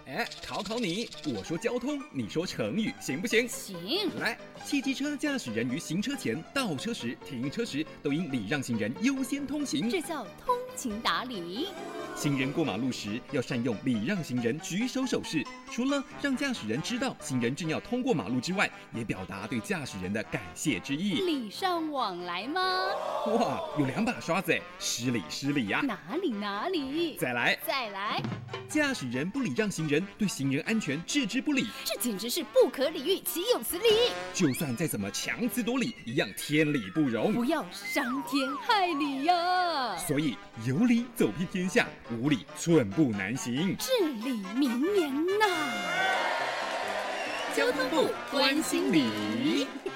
考考你，我说交通，你说成语，行不行？ 行。 来，汽机车驾驶人于行车前、倒车时、停车时，都应礼让行人优先通行， 这叫通情达理。 行人过马路时要善用礼让行人举手手势，除了让驾驶人知道行人正要通过马路之外，也表达对驾驶人的感谢之意。 礼尚往来吗？ 哇，有2把刷子，失礼呀！ 哪里？ 再来，驾驶人不礼让行人，对行人安全置之不理， 这简直是不可理喻，岂有此理！ 就算再怎么强词夺理，一样天理不容， 不要伤天害理呀！ 所以有理走遍天下，无理寸步难行， 至理名言呐！ 交通部关心你。